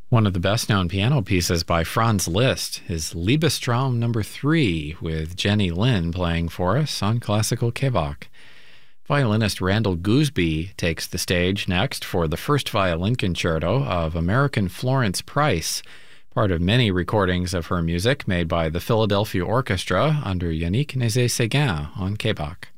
One of the best-known piano pieces by Franz Liszt is Liebestraum No. 3, with Jenny Lin playing for us on Classical K-Bach. Violinist Randall Gooseby takes the stage next for the first violin concerto of American Florence Price, part of many recordings of her music made by the Philadelphia Orchestra under Yannick Nézet-Séguin on K-Bach.